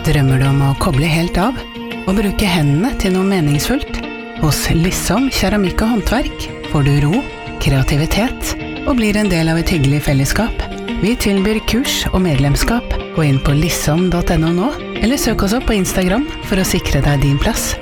Drømmer du om å koble helt av og bruke hendene til noe meningsfullt? Hos Lissom keramikk og håndverk får du ro, kreativitet og blir en del av et hyggelig fellesskap. Vi tilbyr kurs og medlemskap. Gå inn på lissom.no nå, eller søk oss opp på Instagram for å sikre deg din plass.